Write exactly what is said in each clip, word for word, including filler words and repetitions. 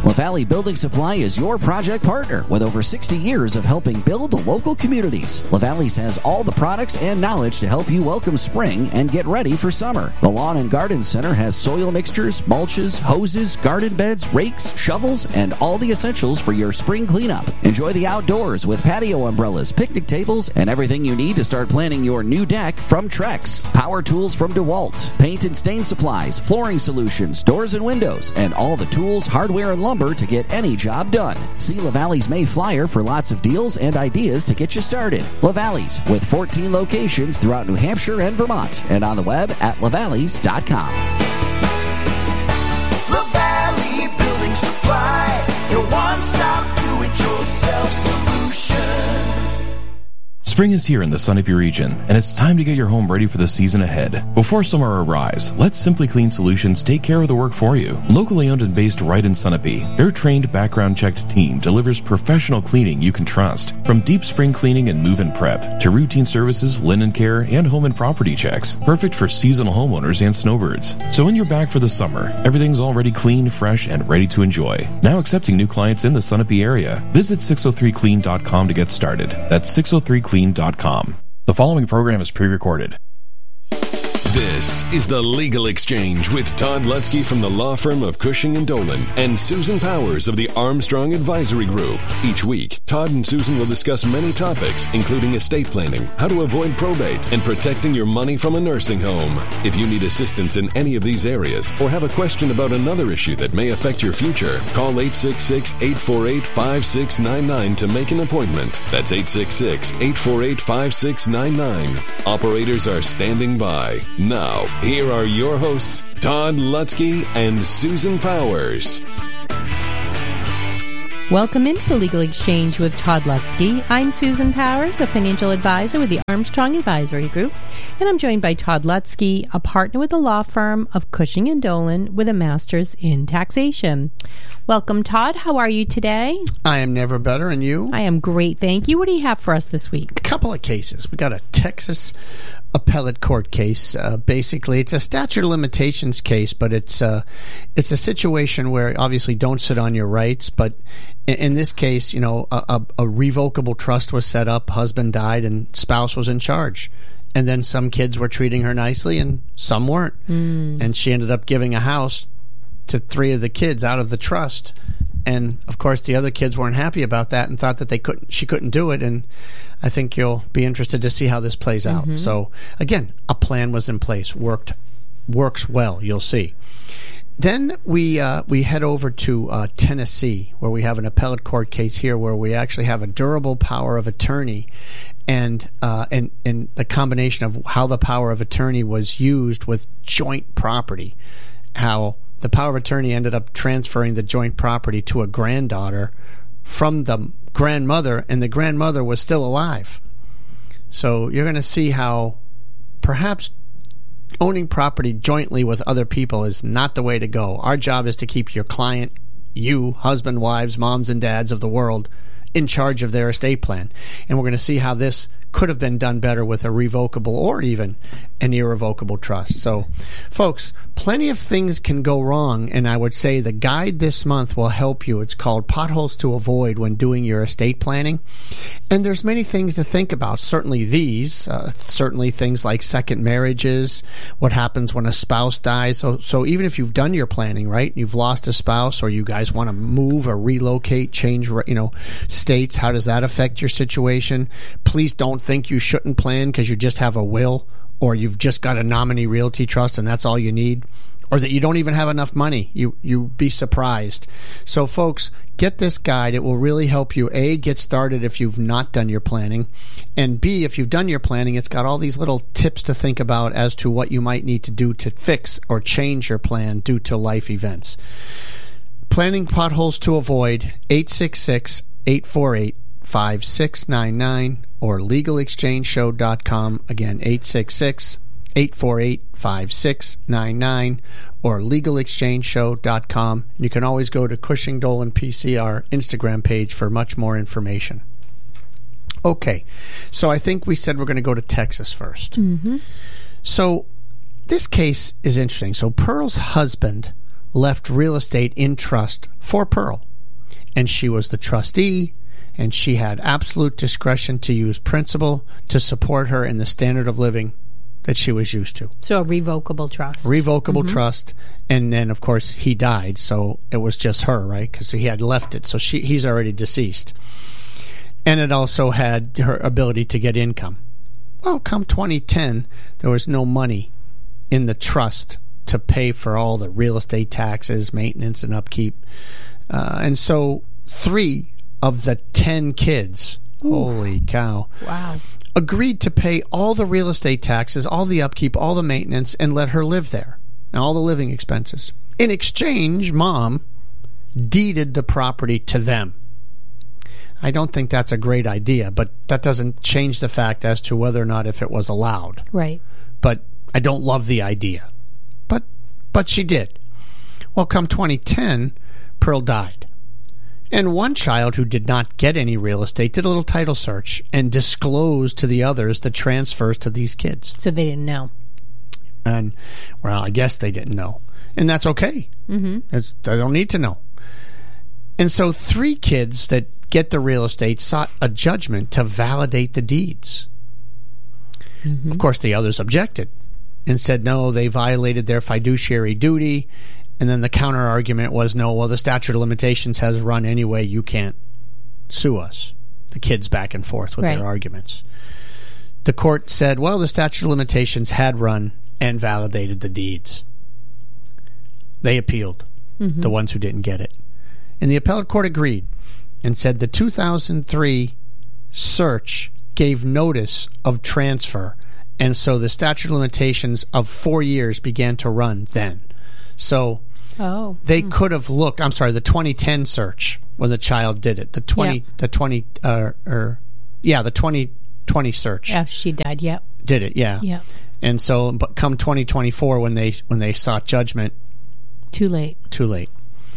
LaValle Building Supply is your project partner with over sixty years of helping build the local communities. LaValle's has all the products and knowledge to help you welcome spring and get ready for summer. The Lawn and Garden Center has soil mixtures, mulches, hoses, garden beds, rakes, shovels, and all the essentials for your spring cleanup. Enjoy the outdoors with patio umbrellas, picnic tables, and everything you need to start planning your new deck from Trex. Power tools from DeWalt. Paint and stain supplies, flooring solutions, doors and windows, and all the tools, hardware, and lumber to get any job done. See LaValle's May Flyer for lots of deals and ideas to get you started. LaValle's, with fourteen locations throughout New Hampshire and Vermont, and on the web at lavalleys dot com. LaValle Building Supply, your one-stop do-it-yourself solution. Spring is here in the Sunapee region, and it's time to get your home ready for the season ahead. Before summer arrives, let Simply Clean Solutions take care of the work for you. Locally owned and based right in Sunapee, their trained, background-checked team delivers professional cleaning you can trust. From deep spring cleaning and move-in prep, to routine services, linen care, and home and property checks. Perfect for seasonal homeowners and snowbirds. So when you're back for the summer, everything's already clean, fresh, and ready to enjoy. Now accepting new clients in the Sunapee area. Visit six oh three clean dot com to get started. That's six oh three clean dot com. The following program is pre-recorded. This is The Legal Exchange with Todd Lutzke from the law firm of Cushing and Dolan and Susan Powers of the Armstrong Advisory Group. Each week, Todd and Susan will discuss many topics, including estate planning, how to avoid probate, and protecting your money from a nursing home. If you need assistance in any of these areas or have a question about another issue that may affect your future, call eight six six, eight four eight, five six nine nine to make an appointment. That's eight six six, eight four eight, five six nine nine. Operators are standing by. Now, here are your hosts, Todd Lutzke and Susan Powers. Welcome into the Legal Exchange with Todd Lutzke. I'm Susan Powers, a financial advisor with the Armstrong Advisory Group, and I'm joined by Todd Lutzke, a partner with the law firm of Cushing and Dolan with a master's in taxation. Welcome, Todd. How are you today? I am never better, and you? I am great, thank you. What do you have for us this week? A couple of cases. We got a Texas appellate court case. Uh, basically, it's a statute of limitations case, but it's uh, it's a situation where obviously don't sit on your rights. But in, in this case, you know, a, a, a revocable trust was set up. Husband died, and spouse was in charge. And then some kids were treating her nicely, and some weren't. Mm. And she ended up giving a house to three of the kids out of the trust. And of course, the other kids weren't happy about that and thought that they couldn't. She couldn't do it. And I think you'll be interested to see how this plays out. Mm-hmm. So again, a plan was in place, worked, works well. You'll see. Then we uh, we head over to uh, Tennessee, where we have an appellate court case here, where we actually have a durable power of attorney, and uh, and and a combination of how the power of attorney was used with joint property, how the power of attorney ended up transferring the joint property to a granddaughter from the grandmother, and the grandmother was still alive. So you're going to see how perhaps owning property jointly with other people is not the way to go. Our job is to keep your client, you, husband, wives, moms, and dads of the world in charge of their estate plan. And we're going to see how this could have been done better with a revocable or even an irrevocable trust. So, folks, plenty of things can go wrong, and I would say the guide this month will help you. It's called Potholes to Avoid When Doing Your Estate Planning. And there's many things to think about. Certainly these, uh, certainly things like second marriages, what happens when a spouse dies. So, so even if you've done your planning, right, you've lost a spouse, or you guys want to move or relocate, change, you know, states, how does that affect your situation? Please don't think you shouldn't plan because you just have a will, or you've just got a nominee realty trust and that's all you need, or that you don't even have enough money. You you'd be surprised. So, folks, get this guide. It will really help you, A, get started if you've not done your planning, and B, if you've done your planning, it's got all these little tips to think about as to what you might need to do to fix or change your plan due to life events. Planning Potholes to Avoid, eight six six, eight four eight, five six nine nine, or legal exchange show dot com. Again, eight six six, eight four eight, five six nine nine, or legal exchange show dot com. You can always go to Cushing Dolan P C, our Instagram page, for much more information. Okay, so I think we said we're going to go to Texas first. Mm-hmm. So this case is interesting. So Pearl's husband left real estate in trust for Pearl. And she was the trustee, and she had absolute discretion to use principal to support her in the standard of living that she was used to. So a revocable trust. Revocable mm-hmm. trust. And then, of course, he died, so it was just her, right? Because he had left it. So she, he's already deceased. And it also had her ability to get income. Well, come twenty ten, there was no money in the trust to pay for all the real estate taxes, maintenance, and upkeep. Uh, and so three of the ten kids, Oof. holy cow, wow, agreed to pay all the real estate taxes, all the upkeep, all the maintenance, and let her live there, and all the living expenses. In exchange, Mom deeded the property to them. I don't think that's a great idea, but that doesn't change the fact as to whether or not if it was allowed. Right. But I don't love the idea. But but she did. Well, come twenty ten, Pearl died. And one child who did not get any real estate did a little title search and disclosed to the others the transfers to these kids. So they didn't know. And, well, I guess they didn't know. And that's okay. Mm-hmm. It's, they don't need to know. And so three kids that get the real estate sought a judgment to validate the deeds. Mm-hmm. Of course, the others objected and said, no, they violated their fiduciary duty. And then the counter argument was, no, well, the statute of limitations has run anyway. You can't sue us. The kids back and forth with right. their arguments. The court said, well, the statute of limitations had run and validated the deeds. They appealed, mm-hmm. the ones who didn't get it. And the appellate court agreed and said the two thousand three search gave notice of transfer, and so the statute of limitations of four years began to run then. So oh. they mm. could have looked, I'm sorry, the twenty ten search when the child did it, the twenty, yep. the twenty, uh, or yeah, the twenty twenty search. After she died, yep. Did it, yeah. Yeah. And so, but come twenty twenty-four, when they when they sought judgment, too late. Too late.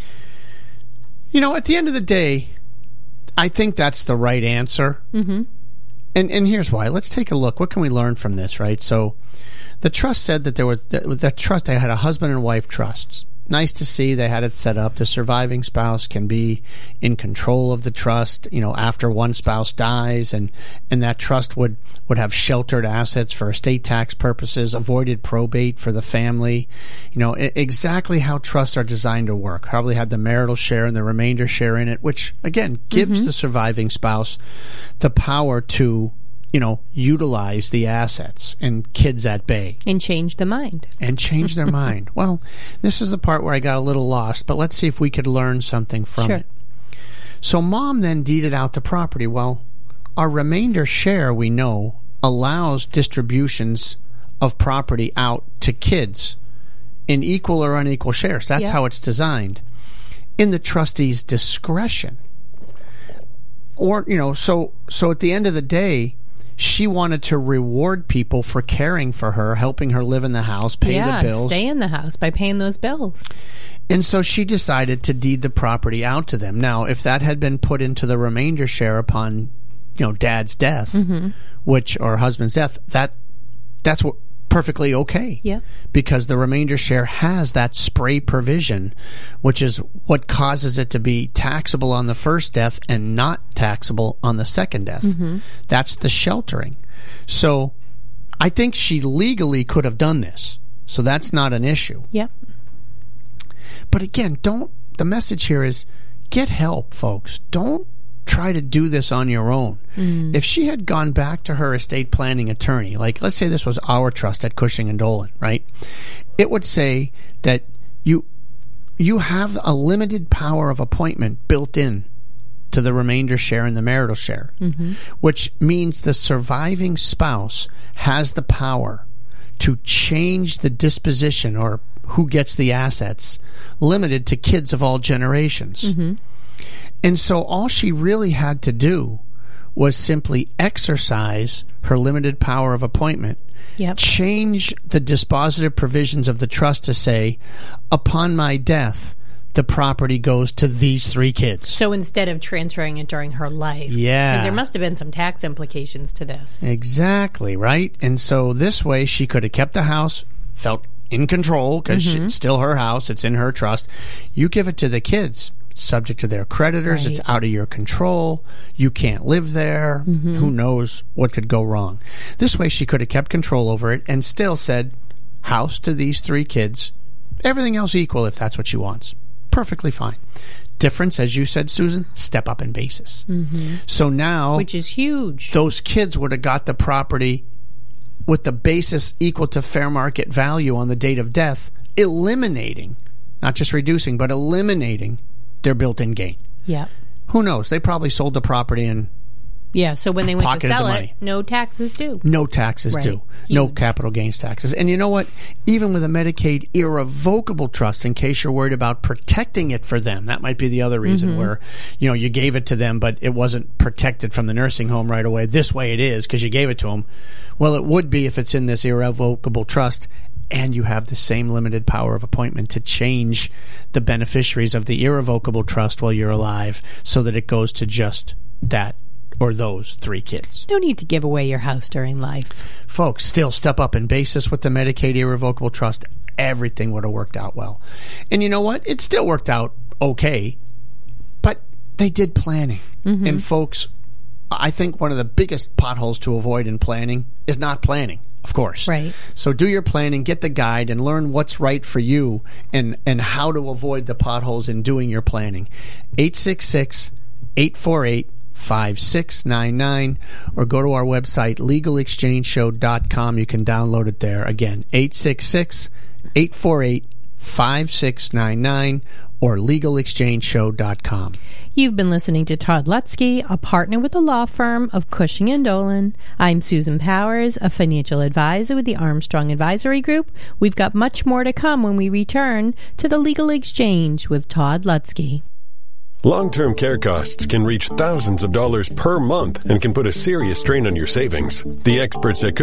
You know, at the end of the day, I think that's the right answer. Mm-hmm. And and here's why. Let's take a look. What can we learn from this, right? So the trust said that there was that, that trust, they had a husband and wife trusts. Nice to see they had it set up. The surviving spouse can be in control of the trust, you know, after one spouse dies, and, and that trust would, would have sheltered assets for estate tax purposes, avoided probate for the family. You know, I- exactly how trusts are designed to work. Probably had the marital share and the remainder share in it, which, again, gives mm-hmm. the surviving spouse the power to, you know, utilize the assets and kids at bay. And change the mind. And change their mind. Well, this is the part where I got a little lost, but let's see if we could learn something from sure. it. So Mom then deeded out the property. Well, our remainder share, we know, allows distributions of property out to kids in equal or unequal shares. That's yeah. how it's designed. In the trustee's discretion. Or, you know, so so at the end of the day, she wanted to reward people for caring for her, helping her live in the house, pay yeah, the bills. Stay in the house by paying those bills. And so she decided to deed the property out to them. Now, if that had been put into the remainder share upon, you know, Dad's death, mm-hmm. which or husband's death, that that's what perfectly okay. Yeah. Because the remainder share has that spray provision, which is what causes it to be taxable on the first death and not taxable on the second death. Mm-hmm. That's the sheltering. So I think she legally could have done this. So that's not an issue. Yep. But again, don't the message here is get help, folks. Don't try to do this on your own. Mm. If she had gone back to her estate planning attorney, like let's say this was our trust at Cushing and Dolan, right? It would say that you you have a limited power of appointment built in to the remainder share and the marital share, mm-hmm. which means the surviving spouse has the power to change the disposition or who gets the assets, limited to kids of all generations. Mm-hmm. And so all she really had to do was simply exercise her limited power of appointment, yep. change the dispositive provisions of the trust to say, upon my death, the property goes to these three kids. So instead of transferring it during her life. Yeah. Because there must have been some tax implications to this. Exactly, right? And so this way she could have kept the house, felt in control because Mm-hmm. it's still her house. It's in her trust. You give it to the kids. It's subject to their creditors. Right. It's out of your control. You can't live there. Mm-hmm. Who knows what could go wrong? This way she could have kept control over it and still said, house to these three kids. Everything else equal if that's what she wants. Perfectly fine. Difference, as you said, Susan, step up in basis. Mm-hmm. So now Which is huge. those kids would have got the property with the basis equal to fair market value on the date of death, eliminating, not just reducing, but eliminating their built-in gain. Yeah. Who knows? They probably sold the property and Yeah, so when they went to Pocketed sell the it, money. no taxes due. no taxes Right. due. No Huge. capital gains taxes. And you know what? Even with a Medicaid irrevocable trust, in case you're worried about protecting it for them, that might be the other reason Mm-hmm. where, you know, you gave it to them, but it wasn't protected from the nursing home right away. This way it is because you gave it to them. Well, it would be if it's in this irrevocable trust and you have the same limited power of appointment to change the beneficiaries of the irrevocable trust while you're alive so that it goes to just that or those three kids. No need to give away your house during life. Folks, still step up in basis with the Medicaid irrevocable trust. Everything would have worked out well. And you know what? It still worked out okay, but they did planning. Mm-hmm. And folks, I think one of the biggest potholes to avoid in planning is not planning, of course. Right. So do your planning, get the guide, and learn what's right for you and, and how to avoid the potholes in doing your planning. eight six six, eight four eight, five six nine nine or go to our website legal exchange show dot com. You can download it there. Again, eight six six, eight four eight, five six nine nine or legal exchange show dot com. You've been listening to Todd Lutzke, a partner with the law firm of Cushing and Dolan. I'm Susan Powers, a financial advisor with the Armstrong Advisory Group. We've got much more to come when we return to the Legal Exchange with Todd Lutzke. Long-term care costs can reach thousands of dollars per month and can put a serious strain on your savings. The experts at